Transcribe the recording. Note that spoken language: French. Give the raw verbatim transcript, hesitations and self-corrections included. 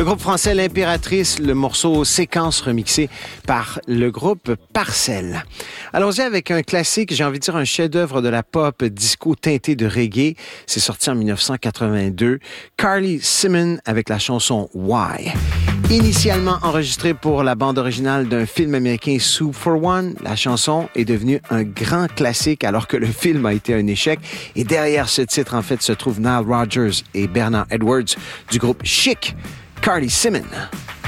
Le groupe français L'Impératrice, le morceau Séquence remixé par le groupe Parcelles. Allons-y avec un classique, j'ai envie de dire un chef-d'œuvre de la pop disco teinté de reggae. C'est sorti en dix-neuf cent quatre-vingt-deux. Carly Simon avec la chanson Why. Initialement enregistrée pour la bande originale d'un film américain Soup for One, la chanson est devenue un grand classique alors que le film a été un échec. Et derrière ce titre, en fait, se trouvent Nile Rodgers et Bernard Edwards du groupe Chic, Carly Simon.